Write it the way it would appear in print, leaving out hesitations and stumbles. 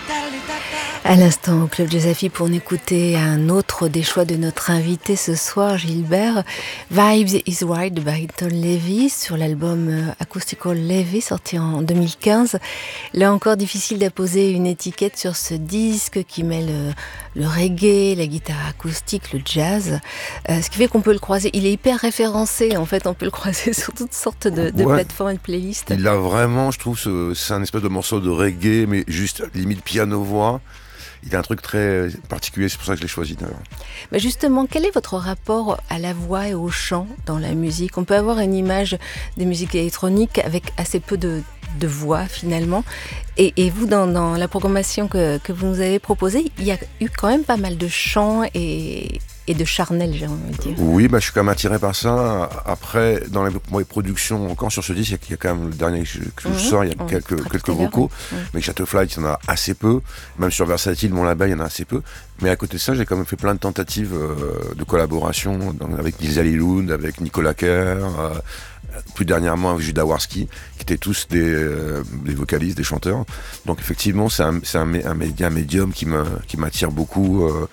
À l'instant, au Club Jazz Affi, pour écouter un autre des choix de notre invité ce soir, Gilbert, Vibes is Right de Barrington Levy sur l'album Acoustical Levy sorti en 2015. Là encore, difficile d'apposer une étiquette sur ce disque qui mêle le reggae, la guitare acoustique, le jazz, ce qui fait qu'on peut le croiser. Il est hyper référencé, en fait, on peut le croiser sur toutes sortes de plateformes et de playlists. Il a vraiment, je trouve, c'est un espèce de morceau de reggae, mais juste limite piano-voix. Il a un truc très particulier, c'est pour ça que je l'ai choisi d'ailleurs. Mais justement, quel est votre rapport à la voix et au chant dans la musique ? On peut avoir une image des musiques électroniques avec assez peu de voix finalement. Et vous, dans la programmation que vous nous avez proposée, il y a eu quand même pas mal de chants et de charnel, j'ai envie de dire. Oui, je suis quand même attiré par ça. Après, dans les productions, encore sur ce disque, il y a quand même le dernier que je sors, il y a quelques vocaux. Mais Shadowfly, il y en a assez peu. Même sur Versatile, mon label, il y en a assez peu. Mais à côté de ça, j'ai quand même fait plein de tentatives de collaboration avec Lisa Lilund, avec Nicolas Kerr, plus dernièrement avec Judas Warski, qui étaient tous des vocalistes, des chanteurs. Donc effectivement, c'est un médium qui m'attire beaucoup.